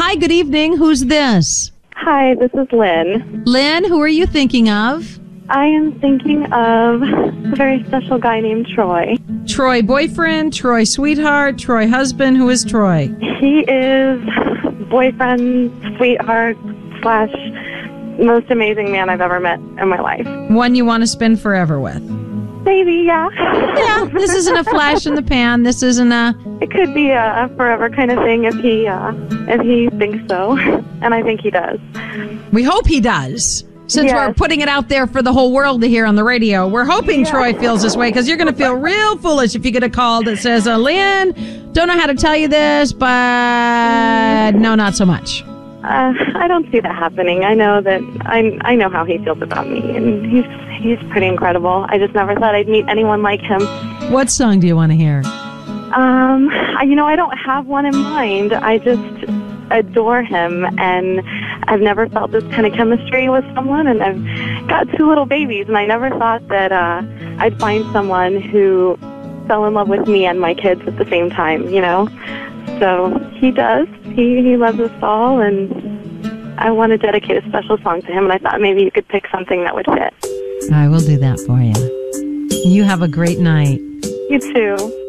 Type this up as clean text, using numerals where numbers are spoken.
Hi, good evening. Who's this? Hi, this is Lynn. Lynn, who are you thinking of? I am thinking of a very special guy named Troy. Troy boyfriend, Troy sweetheart, Troy husband. Who is Troy? He is boyfriend, sweetheart, slash most amazing man I've ever met in my life. One you want to spend forever with. Maybe, yeah. Yeah, this isn't a flash in the pan. This isn't a... It could be a forever kind of thing if he thinks so. And I think he does. We hope he does. Since Yes. we're putting it out there for the whole world to hear on the radio, we're hoping Troy feels this way, because you're going to feel real foolish if you get a call that says, Lynn, don't know how to tell you this, but no, not so much. I don't see that happening. I know that I know how he feels about me, and he's pretty incredible. I just never thought I'd meet anyone like him. What song do you want to hear? I don't have one in mind. I just adore him, and I've never felt this kind of chemistry with someone, and I've got 2 little babies, and I never thought that I'd find someone who fell in love with me and my kids at the same time, you know? So he does. He loves us all, and I want to dedicate a special song to him, and I thought maybe you could pick something that would fit. I will do that for you. You have a great night. You too.